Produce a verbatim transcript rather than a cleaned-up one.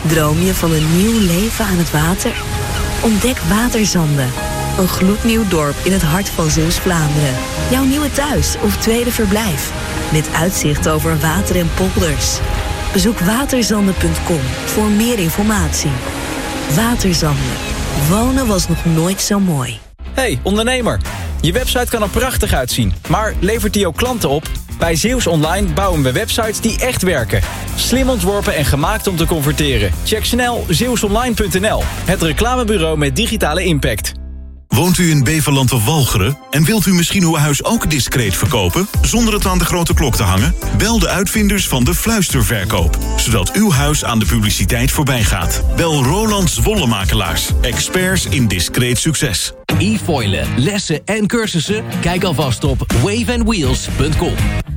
Droom je van een nieuw leven aan het water? Ontdek Waterzanden. Een gloednieuw dorp in het hart van Zeeuws-Vlaanderen. Jouw nieuwe thuis of tweede verblijf. Met uitzicht over water en polders. Bezoek waterzanden punt com voor meer informatie. Waterzanden. Wonen was nog nooit zo mooi. Hey, ondernemer. Je website kan er prachtig uitzien, maar levert die ook klanten op? Bij Zeeuws Online bouwen we websites die echt werken. Slim ontworpen en gemaakt om te converteren. Check snel zeeuws online punt n l. Het reclamebureau met digitale impact. Woont u in Beverland of Walcheren en wilt u misschien uw huis ook discreet verkopen, zonder het aan de grote klok te hangen? Bel de uitvinders van de fluisterverkoop, zodat uw huis aan de publiciteit voorbij gaat. Bel Roland Wollemakelaars, experts in discreet succes. E-foilen, lessen en cursussen? Kijk alvast op wave and wheels punt com.